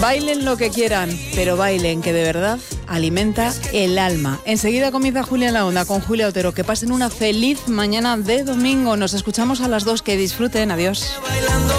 Bailen lo que quieran, pero bailen, que de verdad alimenta el alma. Enseguida comienza Julia en la Onda con Julia Otero. Que pasen una feliz mañana de domingo. Nos escuchamos a las 2. Que disfruten. Adiós.